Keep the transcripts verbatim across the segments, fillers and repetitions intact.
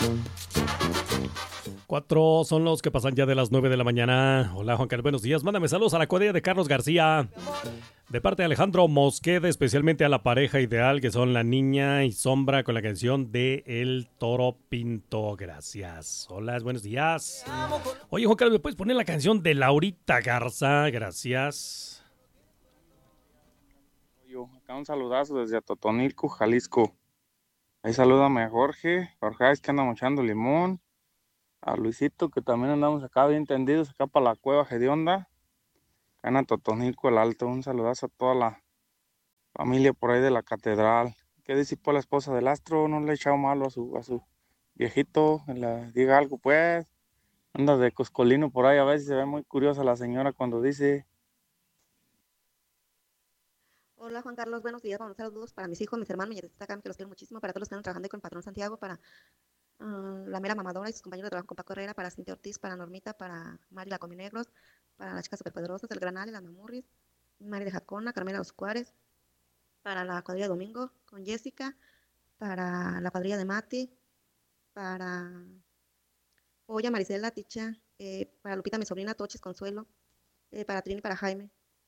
Cuatro son los que pasan ya de las nueve de la mañana. Hola, Juan Carlos, buenos días. Mándame saludos a la cuadrilla de Carlos García. De parte de Alejandro Mosqueda, especialmente a la pareja ideal que son la niña y Sombra con la canción de El Toro Pinto. Gracias. Hola, buenos días. Oye, Juan Carlos, ¿me puedes poner la canción de Laurita Garza? Gracias. Acá un saludazo desde Totonilco, Jalisco. Ahí salúdame a Jorge, Jorge es que anda mochando limón. A Luisito, que también andamos acá bien tendidos, acá para la cueva Gedionda. Acá en Totonilco, el Alto. Un saludazo a toda la familia por ahí de la catedral. ¿Qué dice por la esposa del astro? No le he echado malo a su, a su viejito. Le diga algo, pues. Anda de coscolino por ahí. A veces se ve muy curiosa la señora cuando dice. Hola Juan Carlos, buenos días. Buenos saludos para mis hijos, mis hermanos, mi nietecita acá, que los quiero muchísimo. Para todos los que están trabajando ahí con el patrón Santiago, para uh, la mera mamadora y sus compañeros de trabajo con Paco Herrera, para Cintia Ortiz, para Normita, para Mari la Cominegros, para las chicas superpoderosas, el Granal y las Mamurris, Mari de Jacona, Carmela Los Juárez, para la cuadrilla de Domingo con Jessica, para la cuadrilla de Mati, para Oya, Maricela, Ticha, eh, para Lupita, mi sobrina, Tochis, Consuelo, eh, para Trini, para Jaime,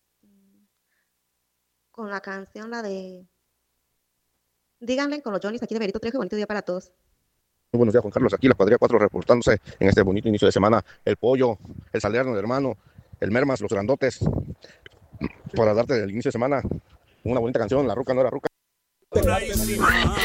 con la canción, la de Díganle, con los Johnnys aquí de Berito Trejo. Bonito día para todos. Muy buenos días, Juan Carlos. Aquí la cuadrilla cuatro reportándose en este bonito inicio de semana. El Pollo, el Salerno, el Hermano, el Mermas, los Grandotes. Para darte el inicio de semana una bonita canción, La Ruca no era ruca.